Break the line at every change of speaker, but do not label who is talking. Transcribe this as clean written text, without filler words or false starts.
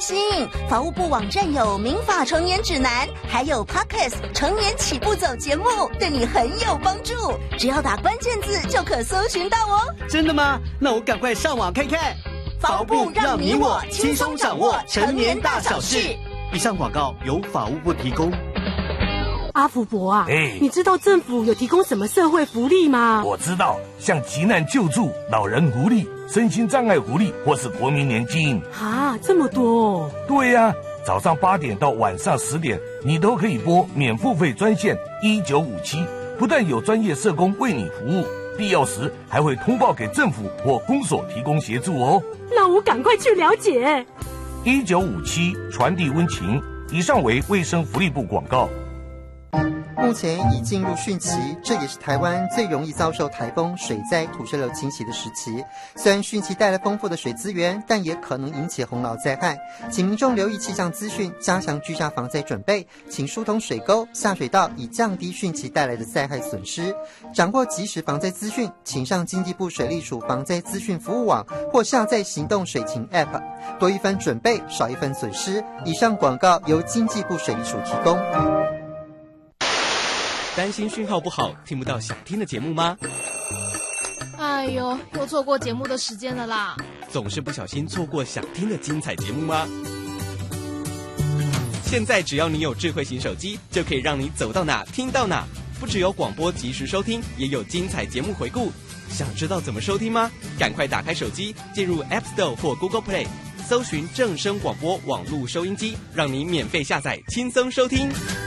心，法务部网站有民法成年指南，还有 Podcast 成年起步走节目，对你很有帮助。只要打关键字就可搜寻到哦。
真的吗？那我赶快上网看看。
法务部让你我轻松掌握成年大小事。
以上广告由法务部提供。
阿福伯啊，你知道政府有提供什么社会福利吗？
我知道，像急难救助、老人福利、身心障碍福利或是国民年金。
啊，这么多哦。
对呀，早上8点到晚上10点，你都可以拨免付费专线1957，不但有专业社工为你服务，必要时还会通报给政府或公所提供协助哦。
那我赶快去了解。
1957传递温情。以上为卫生福利部广告。
目前已进入汛期，这也是台湾最容易遭受台风、水灾、土石流侵袭的时期。虽然汛期带来丰富的水资源，但也可能引起洪涝灾害，请民众留意气象资讯，加强居家防灾准备，请疏通水沟、下水道，以降低汛期带来的灾害损失。掌握即时防灾资讯，请上经济部水利署防灾资讯服务网或下载行动水情 App， 多一分准备，少一分损失。以上广告由经济部水利署提供。
担心讯号不好，听不到想听的节目吗？
哎呦，又错过节目的时间了啦！
总是不小心错过想听的精彩节目吗？现在只要你有智慧型手机，就可以让你走到哪听到哪。不只有广播及时收听，也有精彩节目回顾。想知道怎么收听吗？赶快打开手机，进入 App Store 或 Google Play， 搜寻正声广播网络收音机，让你免费下载，轻松收听。